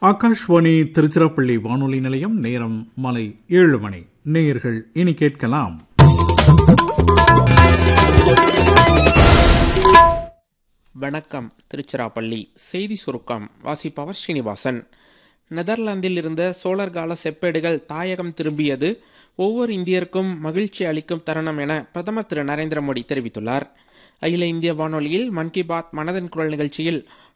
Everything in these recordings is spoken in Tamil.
ஆகாஷ்வாணி திருச்சிராப்பள்ளி வானொலி நிலையம். நேரம் மாலை 7 மணி. நேயர்கள் இனி கேட்கலாம். வணக்கம். திருச்சிராப்பள்ளி செய்தி சுருக்கம் வாசிப்பவர் ஸ்ரீனிவாசன். நெதர்லாந்தில் இருந்த சோழர்கால செப்பேடுகள் தாயகம் திரும்பியது ஒவ்வொரு இந்தியருக்கும் மகிழ்ச்சி அளிக்கும் தருணம் என பிரதமர் திரு நரேந்திர மோடி தெரிவித்துள்ளார். அகில இந்திய வானொலியில் மன் கி பாத் மனதின் குரல் நிகழ்ச்சியில்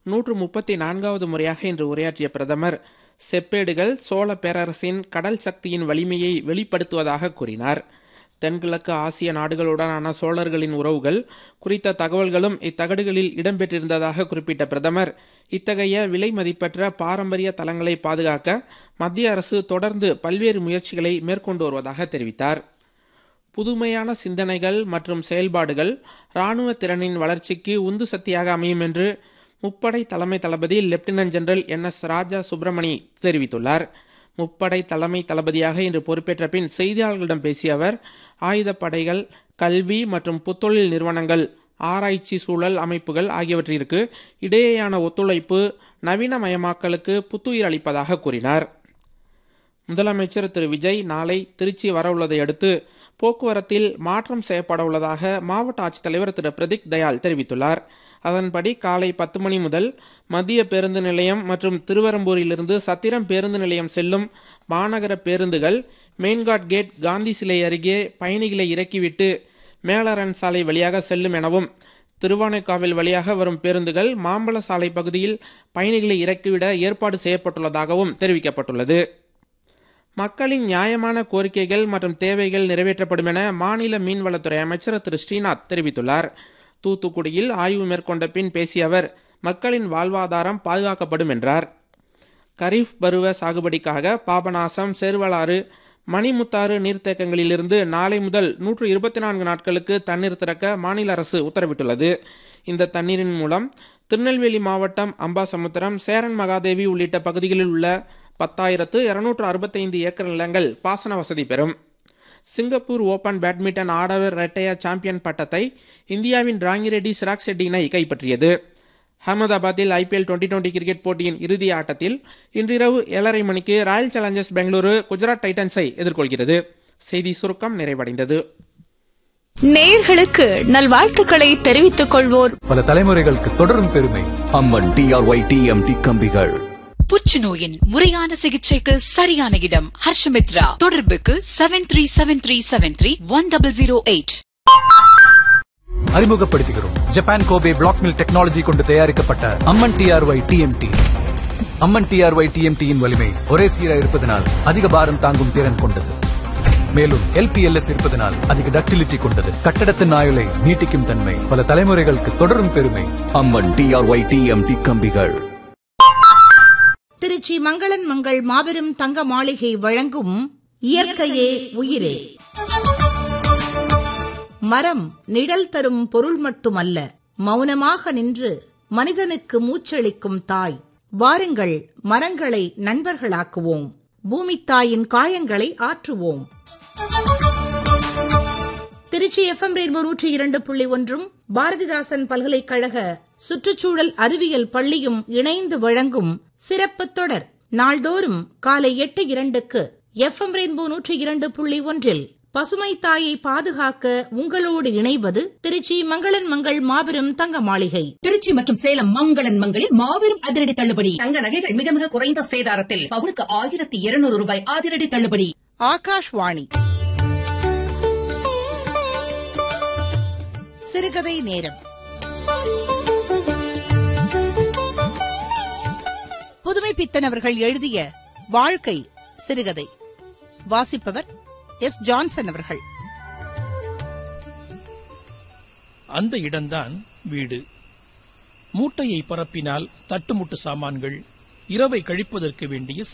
134வது முறையாக இன்று உரையாற்றிய பிரதமர், செப்பேடுகள் சோழ பேரரசின் கடல் சக்தியின் வலிமையை வெளிப்படுத்துவதாக கூறினார். தென்கிழக்கு ஆசிய நாடுகளுடனான சோழர்களின் உறவுகள் குறித்த தகவல்களும் இத்தகடுகளில் இடம்பெற்றிருந்ததாக குறிப்பிட்ட பிரதமர், இத்தகைய விலை மதிப்பற்ற பாரம்பரிய தலங்களை பாதுகாக்க மத்திய அரசு தொடர்ந்து பல்வேறு முயற்சிகளை மேற்கொண்டு வருவதாக தெரிவித்தார். புதுமையான சிந்தனைகள் மற்றும் செயல்பாடுகள் இராணுவ திறனின் வளர்ச்சிக்கு உந்து சக்தியாக அமையும் என்று முப்படை தலைமை தளபதி லெப்டினன்ட் ஜெனரல் NS ராஜா சுப்பிரமணி தெரிவித்துள்ளார். முப்படை தலைமை தளபதியாக இன்று பொறுப்பேற்ற பின் செய்தியாளர்களிடம் பேசிய அவர், ஆயுதப்படைகள், கல்வி மற்றும் புத்தொழில் நிறுவனங்கள், ஆராய்ச்சி சூழல் அமைப்புகள் ஆகியவற்றிற்கு இடையேயான ஒத்துழைப்பு நவீனமயமாக்கலுக்கு புத்துயிர் அளிப்பதாக கூறினார். முதலமைச்சர் திரு விஜய் நாளை திருச்சி வரவுள்ளதை அடுத்து போக்குவரத்தில் மாற்றம் செய்யப்பட உள்ளதாக மாவட்ட ஆட்சித்தலைவர் திரு பிரதீக் தயாள் தெரிவித்துள்ளார். அதன்படி காலை 10 மணி முதல் மத்திய பேருந்து நிலையம் மற்றும் திருவெரும்பூரிலிருந்து சத்திரம் பேருந்து நிலையம் செல்லும் மாநகர பேருந்துகள் மெயின்காட் கேட் காந்தி சிலை அருகே பயணிகளை இறக்கிவிட்டு மேலரண் சாலை வழியாக செல்லும் எனவும், திருவானைக்காவல் வழியாக வரும் பேருந்துகள் மாம்பழ சாலை பகுதியில் பயணிகளை இறக்கிவிட ஏற்பாடு செய்யப்பட்டுள்ளதாகவும் தெரிவிக்கப்பட்டுள்ளது. மக்களின் நியாயமான கோரிக்கைகள் மற்றும் தேவைகள் நிறைவேற்றப்படும் என மாநில மீன்வளத்துறை அமைச்சர் திரு ஸ்ரீநாத் தெரிவித்துள்ளார். தூத்துக்குடியில் ஆய்வு மேற்கொண்ட பின் பேசிய அவர், மக்களின் வாழ்வாதாரம் பாதுகாக்கப்படும் என்றார். கரீஃப் பருவ சாகுபடிக்காக பாபநாசம், சேர்வலாறு, மணிமுத்தாறு நீர்த்தேக்கங்களிலிருந்து நாளை முதல் 124 நாட்களுக்கு தண்ணீர் திறக்க மாநில அரசு உத்தரவிட்டுள்ளது. இந்த தண்ணீரின் மூலம் திருநெல்வேலி மாவட்டம் அம்பாசமுத்திரம், சேரன் மகாதேவி உள்ளிட்ட பகுதிகளில் உள்ள 10,265 ஏக்கர் நிலங்கள் பாசன வசதி பெறும். சிங்கப்பூர் ஓபன் பேட்மிண்டன் ஆடவர் இரட்டையர் சாம்பியன் பட்டத்தை இந்தியாவின் ராங்கிரெட்டி சிராக் ஷெட்டி இணை கைப்பற்றியது. அகமதாபாத்தில் IPL 2020 கிரிக்கெட் போட்டியின் இறுதி ஆட்டத்தில் இன்றிரவு 7:30 மணிக்கு ராயல் சேலஞ்சர்ஸ் பெங்களூரு குஜராத் டைட்டன்ஸை எதிர்கொள்கிறது. செய்தி சுருக்கம் நிறைவடைந்தது. நேயர்களுக்கு நல்வாழ்த்துக்களை தெரிவித்துக் கொள்வோர் பல தலைமுறைகளுக்கு தொடரும் பெருமை அம்மன் DRY TMT கம்பிகள். புற்றுநோயின் முறையான சிகிச்சைக்கு சரியான இடம் ஹர்ஷமித்ரா. தொடர்புக்கு 7373731008. அறிமுகப்படுத்துகிறோம் Japan Kobe black mill technology கொண்டு தயாரிக்கப்பட்ட அம்மன் DRY TMT. அம்மன் DRY TMT யின் வலிமை ஒரே சீராக இருப்பதனால் அதிக பாரம் தாங்கும் திறன் கொண்டது. மேலும் LPLS இருப்பதனால் அதிக டக்டிலிட்டி கொண்டது. கட்டடத்தின் ஆயுளை நீட்டிக்கும் தன்மை. பல தலைமுறைகளுக்கு தொடரும் பெருமை அம்மன் DRY TMT கம்பிகள். திருச்சி மங்களன் மங்கள் மாபெரும் தங்க மாளிகை வழங்கும் இயற்கையே உயிரே. மரம் நிழல் தரும் பொருள் மட்டுமல்ல, மௌனமாக நின்று மனிதனுக்கு மூச்சளிக்கும் தாய். வாருங்கள், மரங்களை நண்பர்களாக்குவோம், பூமித்தாயின் காயங்களை ஆற்றுவோம். திருச்சி FM ரெயின்போ 102.1 பாரதிதாசன் பல்கலைக்கழக சுற்றுச்சூழல் அறிவியல் பள்ளியும் இணைந்து வழங்கும் சிறப்பு தொடர். நாள்தோறும் காலை 8:02க்கு FM ரெயின்போ 102.1 பசுமை தாயை பாதுகாக்க உங்களோடு இணைவது திருச்சி மங்களன் மங்கள் மாபெரும் தங்க மாளிகை. திருச்சி மற்றும் சேலம் மங்களன் மங்களில் மாபெரும் அதிரடி தள்ளுபடி. தங்க நகைகள் மிக மிக குறைந்த சேதாரத்தில் பவுனுக்கு 1200 ரூபாய் அதிரடி தள்ளுபடி. ஆகாஷ்வாணி சிறுகதை நேரம். புதுமை பித்தன் அவர்கள் எழுதிய வாழ்க்கை சிறுகதை. வாசிப்பவர் S. ஜான்சன் அவர்கள். அந்த இடம்தான் வீடு. மூட்டையை பரப்பினால் தட்டுமுட்டு சாமான்கள், இரவை கழிப்பதற்கு வேண்டிய